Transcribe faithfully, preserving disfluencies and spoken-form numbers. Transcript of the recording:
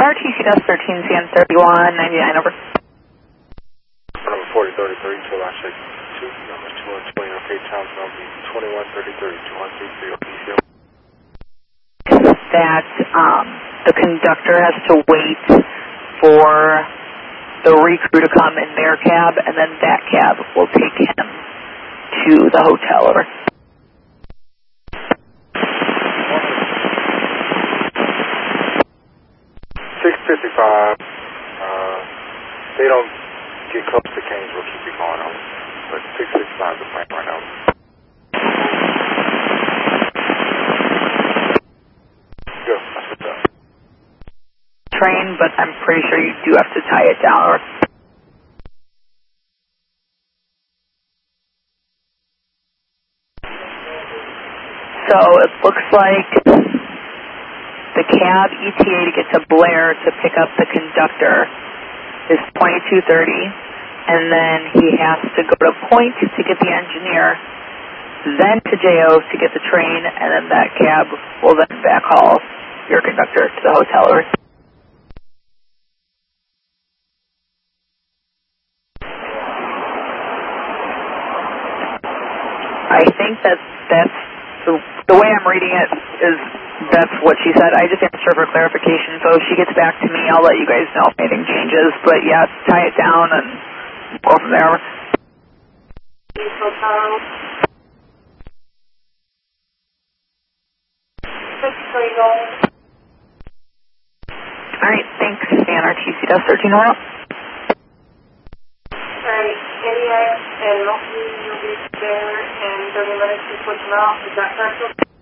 R T C Dust thirteen C N thirty-one ninety-nine over. Number forty thirty-three, two I check two, number two one twenty, okay, times number twenty-one thirty-three, two one three three, okay, zero. That um, the conductor has to wait for the recrew to come in their cab, and then that cab will take him to the hotel. Over. six fifty-five, uh, they don't get close to Canes, we'll keep it going over. But six fifty-five is the plan right now. Good, that's what's up. Train, but I'm pretty sure you do have to tie it down. Or so it looks like the cab E T A to get to Blair to pick up the conductor is twenty-two thirty, and then he has to go to Point to get the engineer, then to J O to get the train, and then that cab will then backhaul your conductor to the hotel. Or I think that that's the, the way I'm reading it is that's what she said. I just asked her for clarification, so if she gets back to me, I'll let you guys know if anything changes. But yeah, tie it down and go from there. All right, thanks. And R T C Dust thirteen oil. Alright, N E X and Milky will be there in thirty minutes to switch them out. Is that correct?